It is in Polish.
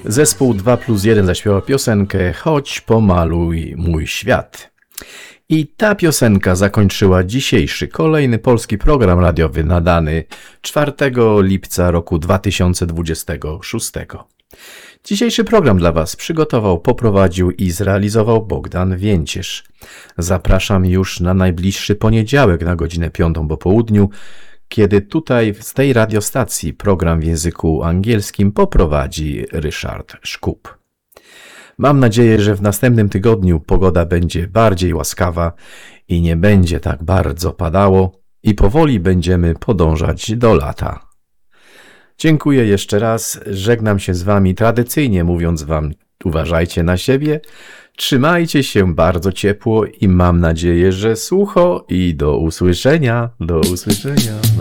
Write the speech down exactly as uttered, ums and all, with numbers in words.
Zespół dwa plus jeden zaśpiewał piosenkę Chodź pomaluj mój świat. I ta piosenka zakończyła dzisiejszy, kolejny polski program radiowy nadany czwartego lipca roku dwa tysiące dwudziestego szóstego. Dzisiejszy program dla Was przygotował, poprowadził i zrealizował Bogdan Więcież. Zapraszam już na najbliższy poniedziałek na godzinę piątą po południu, kiedy tutaj z tej radiostacji program w języku angielskim poprowadzi Ryszard Szkup. Mam nadzieję, że w następnym tygodniu pogoda będzie bardziej łaskawa i nie będzie tak bardzo padało i powoli będziemy podążać do lata. Dziękuję jeszcze raz, żegnam się z Wami tradycyjnie mówiąc Wam uważajcie na siebie, trzymajcie się bardzo ciepło i mam nadzieję, że sucho i do usłyszenia, do usłyszenia.